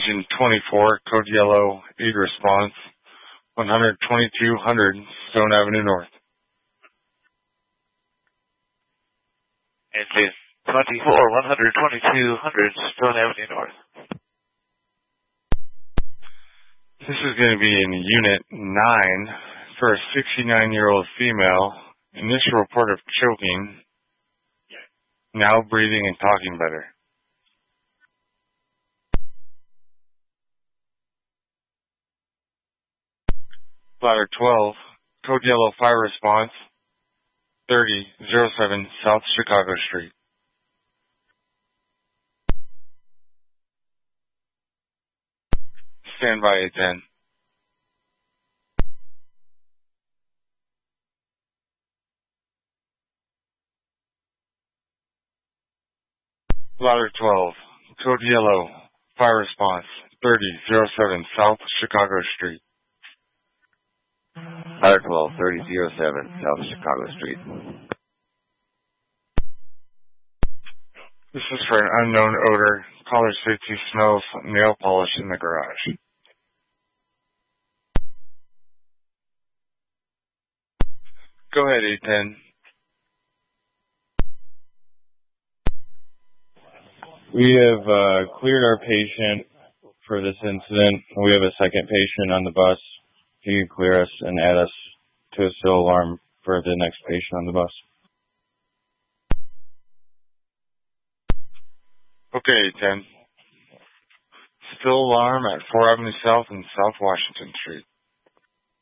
Engine 24, code yellow, aid response, 12200 Stone Avenue North. Engine 24, 12200 Stone Avenue North. This is going to be in Unit 9 for a 69-year-old female. Initial report of choking. Now breathing and talking better. Ladder 12, code yellow fire response, 3007 South Chicago Street. Stand by 810. Ladder 12, code yellow fire response, 3007 South Chicago Street. Ladder 12, 3007 South Chicago Street. This is for an unknown odor. Caller safety smells nail polish in the garage. Go ahead, 810. We have cleared our patient for this incident. We have a second patient on the bus. If you can clear us and add us to a still alarm for the next patient on the bus. Okay, 810. Still alarm at 4 Avenue South and South Washington Street.